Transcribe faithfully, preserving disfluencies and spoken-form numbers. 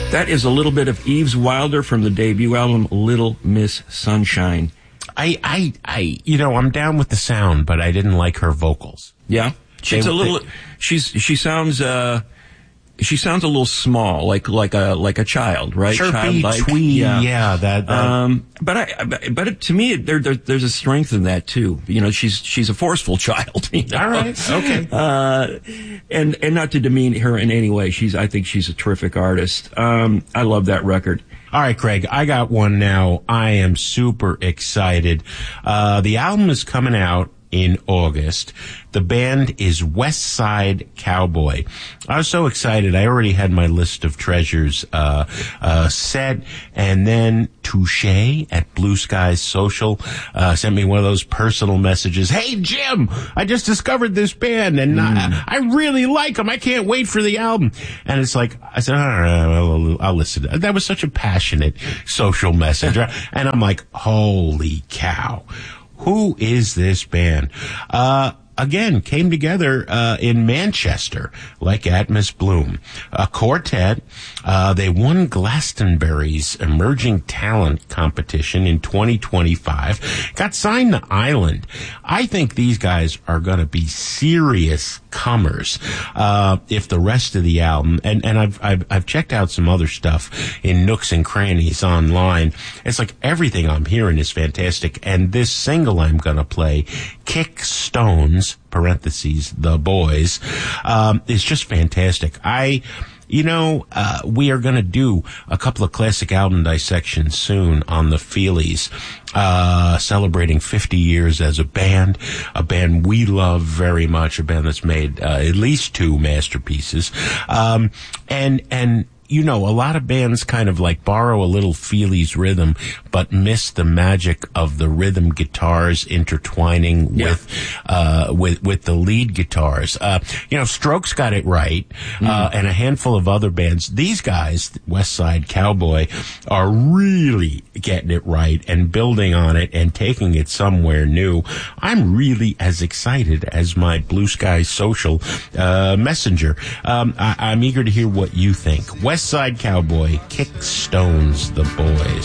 That is a little bit of Eves Wilder from the debut album Little Miss Sunshine. I, I, I, you know, I'm down with the sound, but I didn't like her vocals. Yeah, she's they, a little. They, she's she sounds. Uh, She sounds a little small, like like a like a child, right? Chirpy, twee, yeah, yeah that. that. Um, but I, but it, to me, there, there there's a strength in that too. You know, she's she's a forceful child. You know? All right, okay. Uh, and and not to demean her in any way, she's I think she's a terrific artist. Um, I love that record. All right, Craig, I got one now. I am super excited. Uh, the album is coming out in August. The band is West Side Cowboy. I was so excited. I already had my list of treasures uh, uh, set, and then Touche at Blue Skies Social uh, sent me one of those personal messages. Hey, Jim, I just discovered this band, and mm. I, I really like them. I can't wait for the album. And it's like, I said, all right, I'll, I'll listen. That was such a passionate social message. And I'm like, holy cow. Who is this band? Uh, again, came together, uh, in Manchester, like Atmos Bloom. A quartet. Uh, they won Glastonbury's Emerging Talent Competition in twenty twenty-five. Got signed to Island. I think these guys are gonna be serious comers, uh, if the rest of the album, and, and I've, I've, I've checked out some other stuff in nooks and crannies online. It's like everything I'm hearing is fantastic. And this single I'm gonna play, Kick Stones, parentheses, the boys, um, is just fantastic. I, You know, uh, we are going to do a couple of classic album dissections soon on the Feelies, uh, celebrating fifty years as a band, a band we love very much, a band that's made uh, at least two masterpieces. Um, and, and, you know, a lot of bands kind of like borrow a little Feelies rhythm, but miss the magic of the rhythm guitars intertwining yeah. with, uh, with, with the lead guitars. Uh, you know, Strokes got it right, mm. uh, and a handful of other bands. These guys, West Side Cowboy, are really getting it right and building on it and taking it somewhere new. I'm really as excited as my Blue Sky Social, uh, messenger. Um, I, I'm eager to hear what you think. West Side Cowboy, Kick Stones, the boys.